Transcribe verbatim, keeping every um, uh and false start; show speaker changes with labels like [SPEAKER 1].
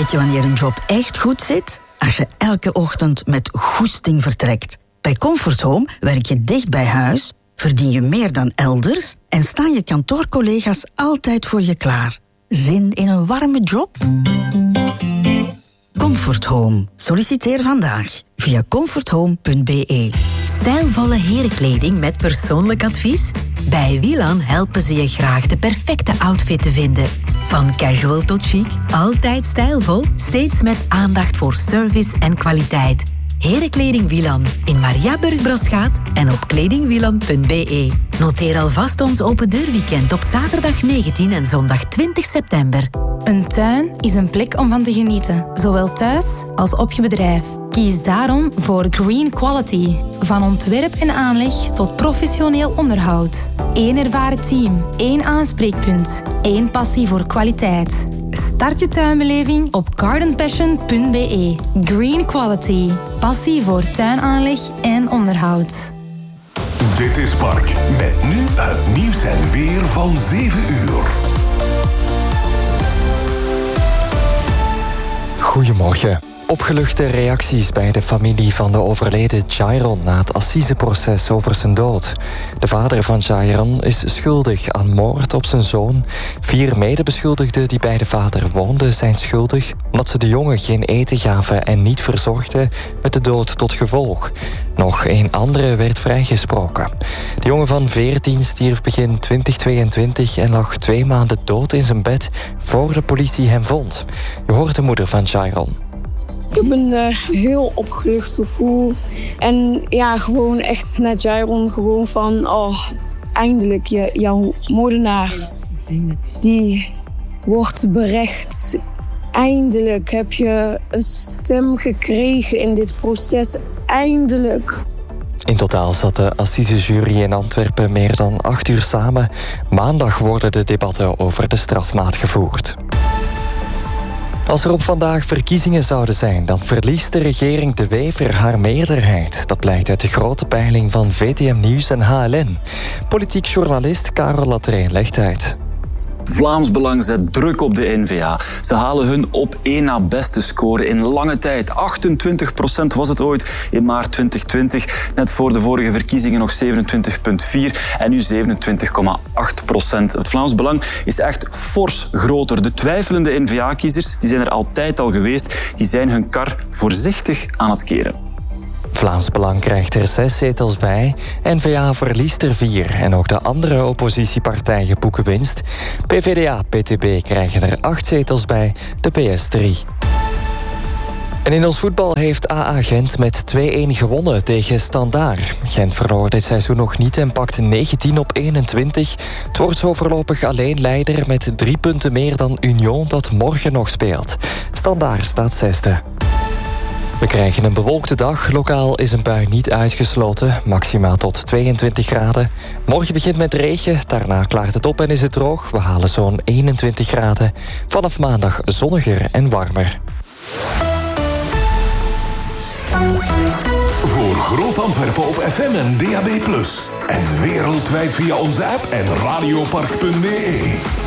[SPEAKER 1] Weet je wanneer een job echt goed zit? Als je elke ochtend met goesting vertrekt. Bij Comfort Home werk je dicht bij huis, verdien je meer dan elders en staan je kantoorcollega's altijd voor je klaar. Zin in een warme job? Comfort Home. Solliciteer vandaag via comforthome punt b e.
[SPEAKER 2] Stijlvolle herenkleding met persoonlijk advies? Bij Wielan helpen ze je graag de perfecte outfit te vinden. Van casual tot chic, altijd stijlvol, steeds met aandacht voor service en kwaliteit. Herenkleding Wielan in Maria Burgbraschaat en op kledingwielan punt b e. Noteer alvast ons open deurweekend op zaterdag negentien en zondag twintig september.
[SPEAKER 3] Een tuin is een plek om van te genieten, zowel thuis als op je bedrijf. Kies daarom voor Green Quality. Van ontwerp en aanleg tot professioneel onderhoud. Eén ervaren team, één aanspreekpunt, één passie voor kwaliteit. Start je tuinbeleving op garden passion punt b e. Green Quality. Passie voor tuinaanleg en onderhoud.
[SPEAKER 4] Dit is Spark, met nu het nieuws en weer van zeven uur.
[SPEAKER 5] Goedemorgen. Opgeluchte reacties bij de familie van de overleden Jairon na het assiseproces over zijn dood. De vader van Jairon is schuldig aan moord op zijn zoon. Vier medebeschuldigden die bij de vader woonden zijn schuldig omdat ze de jongen geen eten gaven en niet verzorgden, met de dood tot gevolg. Nog een andere werd vrijgesproken. De jongen van veertien stierf begin twintig tweeëntwintig en lag twee maanden dood in zijn bed voor de politie hem vond. Je hoort de moeder van Jairon.
[SPEAKER 6] Ik heb een uh, heel opgelucht gevoel. En ja, gewoon echt naar Jairon. Gewoon van, oh, eindelijk, je, jouw moordenaar. Die wordt berecht. Eindelijk heb je een stem gekregen in dit proces. Eindelijk.
[SPEAKER 5] In totaal zat de assisejury in Antwerpen meer dan acht uur samen. Maandag worden de debatten over de strafmaat gevoerd. Als er op vandaag verkiezingen zouden zijn, dan verliest de regering De Wever haar meerderheid. Dat blijkt uit de grote peiling van V T M Nieuws en H L N. Politiek journalist Karel Latrijn legt uit.
[SPEAKER 7] Vlaams Belang zet druk op de N V A. Ze halen hun op één na beste score in lange tijd. achtentwintig procent was het ooit in maart twintig twintig. Net voor de vorige verkiezingen nog zevenentwintig komma vier en nu zevenentwintig komma acht procent. Het Vlaams Belang is echt fors groter. De twijfelende N V A-kiezers, die zijn er altijd al geweest, die zijn hun kar voorzichtig aan het keren.
[SPEAKER 5] Vlaams Belang krijgt er zes zetels bij, N V A verliest er vier en ook de andere oppositiepartijen boeken winst. P V D A, P T B krijgen er acht zetels bij, de P S drie. En in ons voetbal heeft A A Gent met twee-een gewonnen tegen Standaard. Gent verloor dit seizoen nog niet en pakte negentien op eenentwintig. Het wordt zo voorlopig alleen leider met drie punten meer dan Union dat morgen nog speelt. Standaard staat zesde. We krijgen een bewolkte dag. Lokaal is een bui niet uitgesloten. Maximaal tot tweeëntwintig graden. Morgen begint met regen. Daarna klaart het op en is het droog. We halen zo'n eenentwintig graden. Vanaf maandag zonniger en warmer.
[SPEAKER 4] Voor Groot Antwerpen op F M en D A B plus. En wereldwijd via onze app en radiopark punt b e.